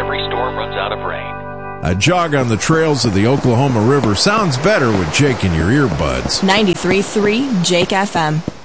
every storm runs out of rain. A jog on the trails of the Oklahoma River sounds better with Jake in your earbuds. 93.3 Jake FM.